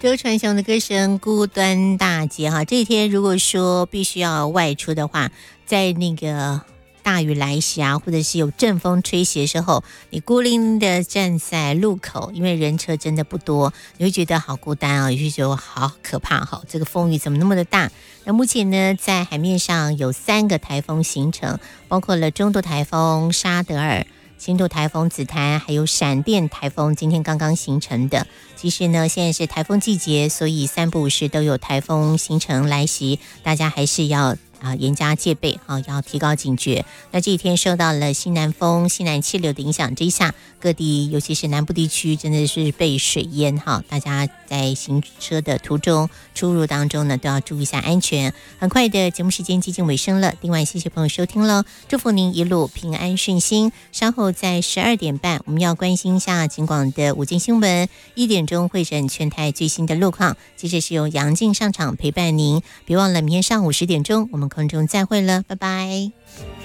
周传雄的歌声《孤单大街》哈，这一天如果说必须要外出的话，在那个大雨来袭啊，或者是有阵风吹袭的时候，你孤零零的站在路口，因为人车真的不多，你会觉得好孤单啊，也会觉得好可怕哈。这个风雨怎么那么的大？那目前呢，在海面上有3个台风形成，包括了中度台风沙德尔、轻度台风紫檀，还有闪电台风，今天刚刚形成的。其实呢，现在是台风季节，所以3不5时都有台风形成来袭，大家还是要严加戒备要提高警觉。那这几天受到了西南风、西南气流的影响之下，各地尤其是南部地区真的是被水淹大家在行车的途中、出入当中呢，都要注意一下安全。很快的节目时间接近尾声了，另外谢谢朋友收听了，祝福您一路平安顺心。稍后在12点半，我们要关心一下警广的午间新闻，1点钟会诊全台最新的路况，接着是由杨静上场陪伴您。别忘了明天上午10点钟，我们空中再会了，拜拜。